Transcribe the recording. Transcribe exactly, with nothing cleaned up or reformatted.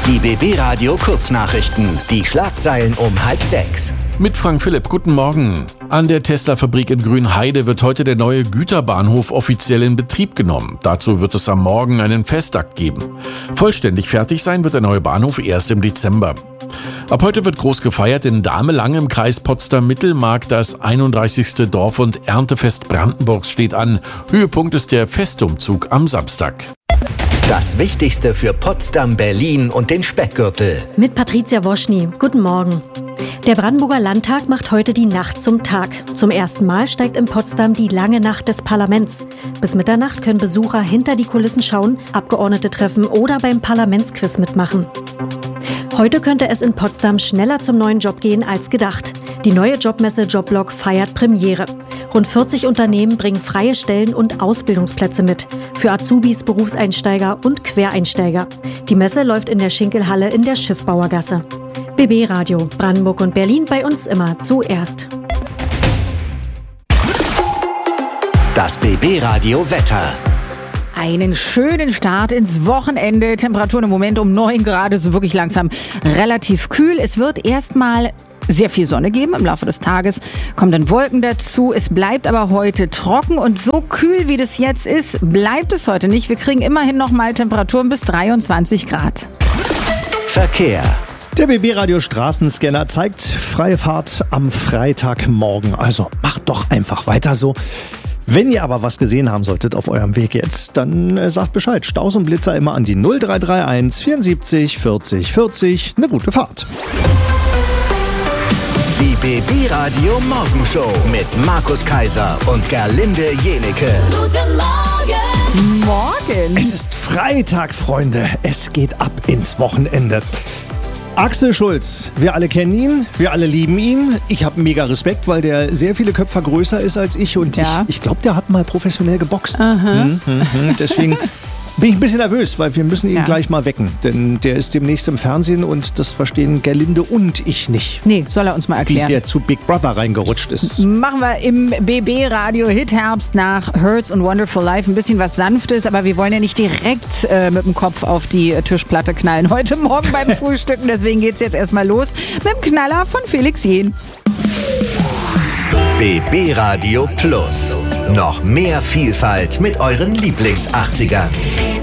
Die B B Radio Kurznachrichten. Die Schlagzeilen um halb sechs. Mit Frank Philipp, guten Morgen. An der Tesla-Fabrik in Grünheide wird heute der neue Güterbahnhof offiziell in Betrieb genommen. Dazu wird es am Morgen einen Festakt geben. Vollständig fertig sein wird der neue Bahnhof erst im Dezember. Ab heute wird groß gefeiert in Damelang im Kreis Potsdam-Mittelmark. Das einunddreißigste Dorf- und Erntefest Brandenburgs steht an. Höhepunkt ist der Festumzug am Samstag. Das Wichtigste für Potsdam, Berlin und den Speckgürtel. Mit Patricia Woschny. Guten Morgen. Der Brandenburger Landtag macht heute die Nacht zum Tag. Zum ersten Mal steigt in Potsdam die lange Nacht des Parlaments. Bis Mitternacht können Besucher hinter die Kulissen schauen, Abgeordnete treffen oder beim Parlamentsquiz mitmachen. Heute könnte es in Potsdam schneller zum neuen Job gehen als gedacht. Die neue Jobmesse Jobblock feiert Premiere. Rund vierzig Unternehmen bringen freie Stellen und Ausbildungsplätze mit. Für Azubis, Berufseinsteiger und Quereinsteiger. Die Messe läuft in der Schinkelhalle in der Schiffbauergasse. B B Radio, Brandenburg und Berlin, bei uns immer zuerst. Das B B Radio Wetter. Einen schönen Start ins Wochenende. Temperaturen im Moment um neun Grad, so wirklich langsam relativ kühl. Es wird erstmal sehr viel Sonne geben. Im Laufe des Tages kommen dann Wolken dazu. Es bleibt aber heute trocken und so kühl, wie das jetzt ist, bleibt es heute nicht. Wir kriegen immerhin noch mal Temperaturen bis dreiundzwanzig Grad. Verkehr. Der B B-Radio Straßenscanner zeigt freie Fahrt am Freitagmorgen. Also macht doch einfach weiter so. Wenn ihr aber was gesehen haben solltet auf eurem Weg jetzt, dann äh, sagt Bescheid. Staus und Blitzer immer an die null drei drei eins vierundsiebzig vierzig vierzig. Eine gute Fahrt. Die B B-Radio Morgenshow mit Markus Kaiser und Gerlinde Jenecke. Guten Morgen! Morgen! Es ist Freitag, Freunde. Es geht ab ins Wochenende. Axel Schulz, wir alle kennen ihn, wir alle lieben ihn. Ich habe mega Respekt, weil der sehr viele Köpfe größer ist als ich und Ja. ich, ich glaube, der hat mal professionell geboxt. Aha. Mhm, mhm. Deswegen bin ich ein bisschen nervös, weil wir müssen ihn Ja. gleich mal wecken, denn der ist demnächst im Fernsehen und das verstehen Gerlinde und ich nicht, Nee, soll er uns mal wie erklären. der zu Big Brother reingerutscht ist. Machen wir im B B-Radio Hit-Herbst nach Hurts und Wonderful Life ein bisschen was Sanftes, aber wir wollen ja nicht direkt äh, mit dem Kopf auf die Tischplatte knallen heute Morgen beim Frühstücken. Deswegen geht's jetzt erstmal los mit dem Knaller von Felix Jähn. B B-Radio Plus. Noch mehr Vielfalt mit euren Lieblings-achtzigern.